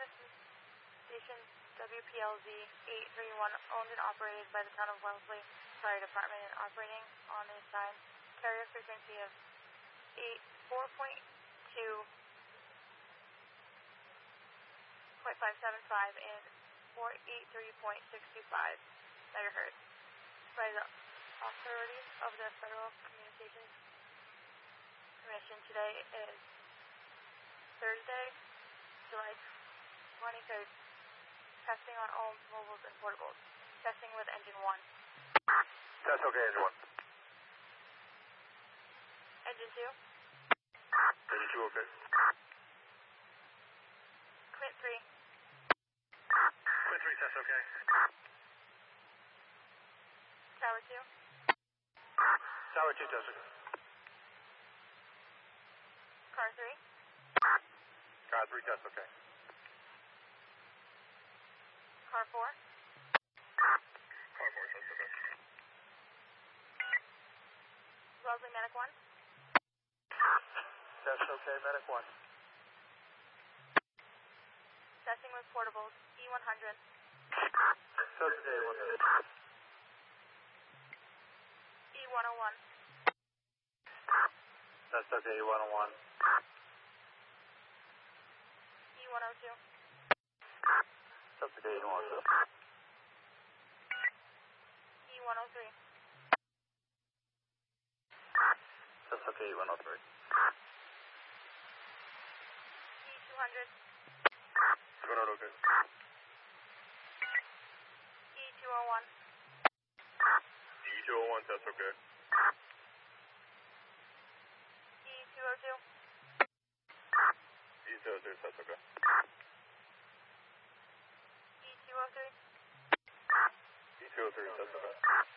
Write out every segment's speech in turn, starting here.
This is station WPLZ 831, owned and operated by the Town of Wellesley Fire Department and operating on the assigned carrier frequency of 4.2.575 and 483.625 megahertz by the authorities of the Federal Communications Commission. Today is Thursday, July 23rd. Testing on all mobiles and portables. Testing with engine 1. That's okay, engine 1. Engine 2. Engine 2, okay. Quint 3. Quint 3, test okay. Tower 2. Tower 2, test okay. Car 3. Car 3, test okay. Car 4. Car 4, test okay. Wellesley Medic 1. Test okay, Medic 1. Testing with portables. E100. Test okay, 100. E101. Test okay, 101. E102. Test okay, 102. E103. Test okay, 103. E200. 200 okay. E201. E201, test okay. E202. E202, test okay. E203. E203, test okay.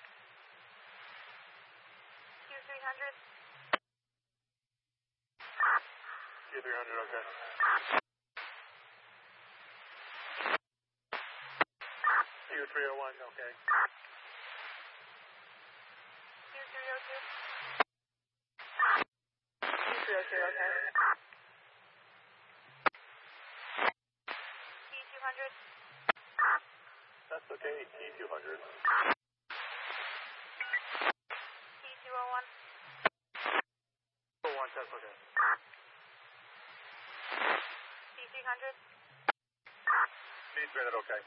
Q300. Q300, okay. Q301, okay. Q302. Q302, okay. E200. That's okay, T200. E201. 101, test okay. E300. C300, okay.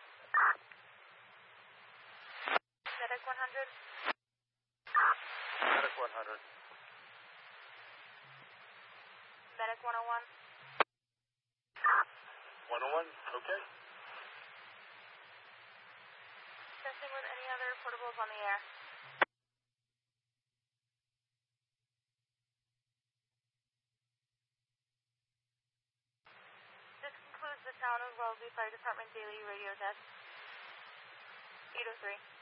Medic 100. Medic 100. Medic 101. 101, okay. Testing with any other portables on the air. This concludes the Town of Wellesley Fire Department daily radio test. 803.